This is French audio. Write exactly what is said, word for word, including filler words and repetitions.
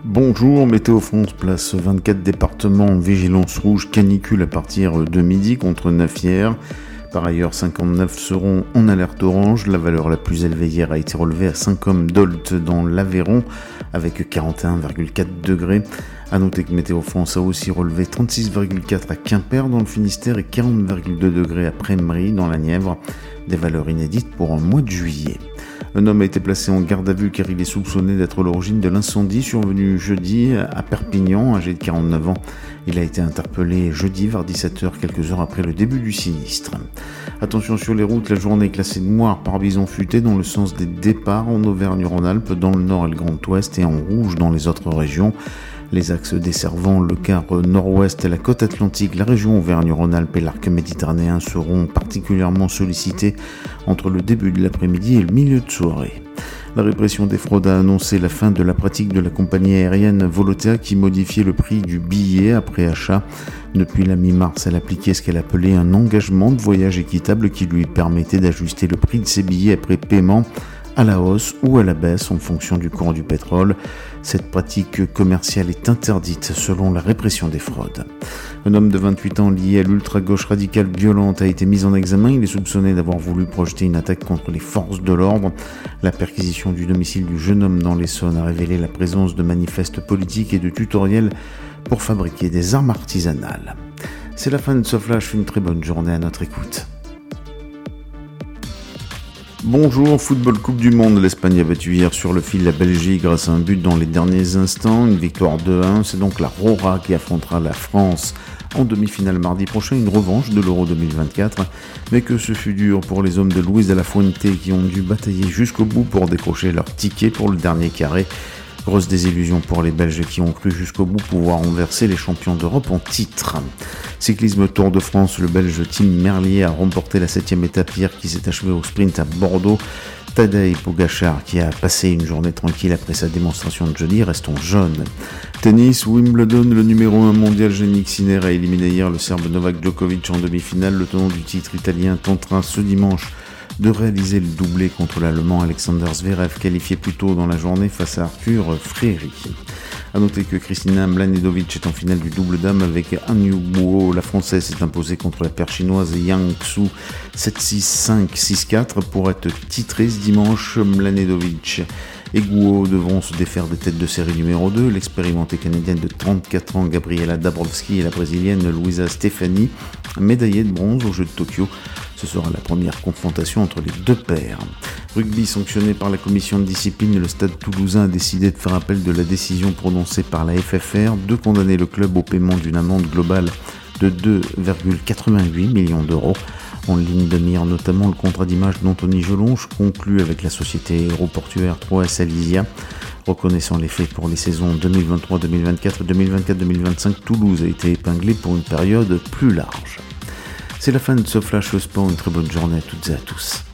Bonjour, Météo France place vingt-quatre départements en vigilance rouge canicule à partir de midi contre neuf hier. Par ailleurs, cinquante-neuf seront en alerte orange. La valeur la plus élevée hier a été relevée à Saint-Côme-d'Olt dans l'Aveyron avec quarante et un virgule quatre degrés. A noter que Météo France a aussi relevé trente-six virgule quatre à Quimper dans le Finistère et quarante virgule deux degrés à Prémery dans la Nièvre. Des valeurs inédites pour un mois de juillet. Un homme a été placé en garde à vue car il est soupçonné d'être l'origine de l'incendie survenu jeudi à Perpignan, âgé de quarante-neuf ans. Il a été interpellé jeudi vers dix-sept heures, quelques heures après le début du sinistre. Attention sur les routes, la journée est classée noire par bison futé dans le sens des départs en Auvergne-Rhône-Alpes, dans le nord et le Grand Ouest et en rouge dans les autres régions. Les axes desservant le quart nord-ouest et la côte atlantique, la région Auvergne-Rhône-Alpes et l'arc méditerranéen seront particulièrement sollicités entre le début de l'après-midi et le milieu de soirée. La répression des fraudes a annoncé la fin de la pratique de la compagnie aérienne Volotea qui modifiait le prix du billet après achat. Depuis la mi-mars, elle appliquait ce qu'elle appelait un engagement de voyage équitable qui lui permettait d'ajuster le prix de ses billets après paiement à la hausse ou à la baisse en fonction du cours du pétrole. Cette pratique commerciale est interdite selon la répression des fraudes. Un homme de vingt-huit ans lié à l'ultra-gauche radicale violente a été mis en examen. Il est soupçonné d'avoir voulu projeter une attaque contre les forces de l'ordre. La perquisition du domicile du jeune homme dans l'Essonne a révélé la présence de manifestes politiques et de tutoriels pour fabriquer des armes artisanales. C'est la fin de ce flash, une très bonne journée à notre écoute. Bonjour, football Coupe du Monde, l'Espagne a battu hier sur le fil la Belgique grâce à un but dans les derniers instants, une victoire deux à un, c'est donc la Rora qui affrontera la France en demi-finale mardi prochain, une revanche de l'Euro deux mille vingt-quatre, mais que ce fut dur pour les hommes de Luis de la Fuente qui ont dû batailler jusqu'au bout pour décrocher leur ticket pour le dernier carré. Grosse désillusion pour les Belges qui ont cru jusqu'au bout pouvoir renverser les champions d'Europe en titre. Cyclisme Tour de France, le Belge Tim Merlier a remporté la septième étape hier qui s'est achevée au sprint à Bordeaux. Tadej Pogačar, qui a passé une journée tranquille après sa démonstration de jeudi, reste en jaune. Tennis, Wimbledon, le numéro un mondial Jannik Sinner a éliminé hier le Serbe Novak Djokovic en demi-finale. Le tenant du titre italien tentera ce dimanche de réaliser le doublé contre l'Allemand Alexander Zverev, qualifié plus tôt dans la journée face à Arthur Fréry. A noter que Kristina Mladenovic est en finale du double dame avec Han Yu-Guo. La Française s'est imposée contre la paire chinoise Yang Xu sept six cinq six quatre pour être titrée ce dimanche. Mladenovic et Guo devront se défaire des têtes de série numéro deux, l'expérimentée canadienne de trente-quatre ans Gabriela Dabrowski et la brésilienne Luisa Stefani, médaillée de bronze aux Jeux de Tokyo. Ce sera la première confrontation entre les deux paires. Rugby sanctionné par la commission de discipline, le Stade Toulousain a décidé de faire appel de la décision prononcée par la F F R de condamner le club au paiement d'une amende globale de deux virgule quatre-vingt-huit millions d'euros. En ligne de mire notamment le contrat d'image d'Anthony Gelonche conclu avec la société aéroportuaire trois S Alysia. Reconnaissant les faits pour les saisons deux mille vingt-trois deux mille vingt-quatre et deux mille vingt-quatre deux mille vingt-cinq, Toulouse a été épinglé pour une période plus large. C'est la fin de ce Flash Sport, une très bonne journée à toutes et à tous.